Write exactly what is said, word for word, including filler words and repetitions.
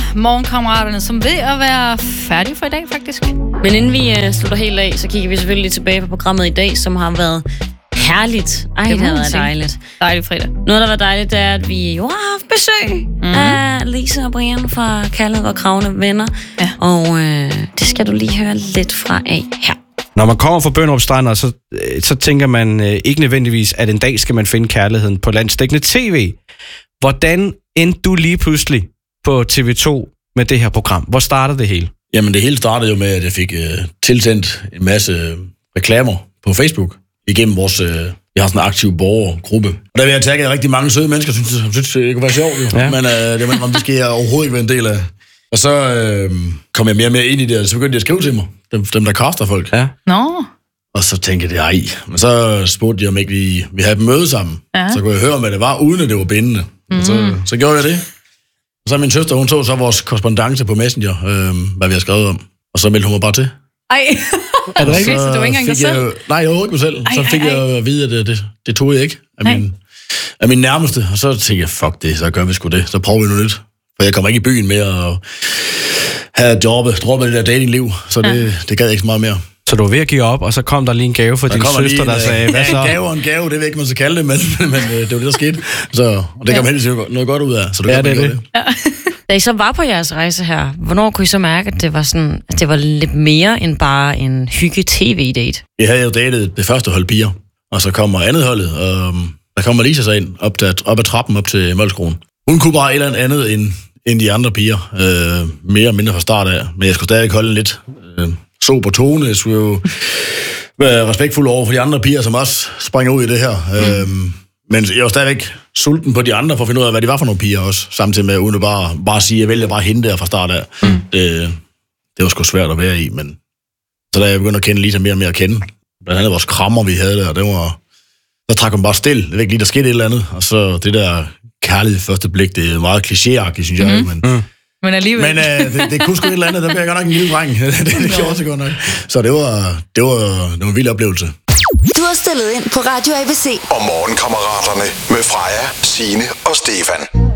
morgenkammeraterne, som ved at være færdige for i dag, faktisk. Men inden vi uh, slutter helt af, så kigger vi selvfølgelig tilbage på programmet i dag, som har været herligt. Ej, det, det har været dejligt. Dejligt fredag. Noget, der var dejligt, det er, at vi jo har haft besøg mm. af Lisa og Brian fra Kaldet og Kravne Venner. Ja. Og øh, det skal du lige høre lidt fra af her. Når man kommer fra Bønderup Strand, så, så tænker man øh, ikke nødvendigvis, at en dag skal man finde kærligheden på landsdækkende tv. Hvordan endte du lige pludselig på T V to med det her program? Hvor startede det hele? Jamen, det hele startede jo med, at jeg fik øh, tilsendt en masse øh, reklamer på Facebook igennem vores... Øh, jeg har sådan en aktiv borgergruppe. Og der vil jeg tagge rigtig mange søde mennesker, som synes, synes det kunne være sjovt. Jo. Ja. Men øh, det, man, det skal jeg overhovedet ikke være en del af. Og så øh, kom jeg mere og mere ind i det, og så begyndte de at skrive til mig. Dem, dem der kaster folk. Ja. Nå. Og så tænkte jeg, ej. Men så spurgte de, om ikke vi, vi havde et møde sammen. Ja. Så kunne jeg høre, hvad det var, uden at det var bindende. Mm. Og så, så gjorde jeg det. Og så min søster, hun tog så vores korrespondance på Messenger, øh, hvad vi har skrevet om. Og så meldte hun mig bare til. Ej, er det rigtigt? Så du var ikke engang dig selv? Jeg, nej, jeg var ikke mig selv. Ej, så fik ej, ej. jeg at vide, at det, det, det tog jeg ikke af min, af min nærmeste. Og så tænkte jeg, fuck det, så gør vi sgu det. Så prøver vi noget nyt. For jeg kommer ikke i byen mere og have jobbet, droppet det der datingliv. Så det, ja. det gad jeg ikke så meget mere. Så du var ved at give op, og så kom der lige en gave fra din søster, der sagde, hvad så? Ja, en gave og en gave, det ved jeg ikke, man skal kalde det, men, men det var det, der skete. Så, og det kan man heldigvis noget godt ud af. Så det ja, det er det. det. Ja. Da I så var på jeres rejse her, hvornår kunne I så mærke, at det var, sådan, at det var lidt mere end bare en hygge-tv-date? Vi havde jo datet det første hold piger, og så kommer andet holdet, og der kommer Lisa så ind op, der, op ad trappen op til Mølskroen. Hun kunne bare et eller andet end, end de andre piger, øh, mere og mindre fra start af, men jeg skulle stadig holde lidt øh, sober tone. Jeg skulle jo være respektfuld over for de andre piger, som også springer ud i det her. Mm. Øh, men jeg var stadigvæk sulten på de andre, for at finde ud af, hvad de var for nogle piger også, samtidig med, uden at bare, bare sige, at jeg vælger bare hende der fra start af. Mm. Det, det var sgu svært at være i, men så da jeg begyndte at kende Lisa mere og mere at kende, blandt andet vores krammer, vi havde der, det var, der trak hun bare stille. Jeg ved ikke lige, der skete et eller andet, og så det der kærlighed første blik, det er meget klichéagtigt, synes jeg, mm. men... Mm. Men alligevel... Men øh, det, det kunne sgu et eller andet, der bliver jeg godt nok en lille dreng. det det gjorde også godt nok. Så det var, det var, det var en vild oplevelse. Du har stillet ind på Radio A B C. Og morgenkammeraterne med Freja, Signe og Stefan.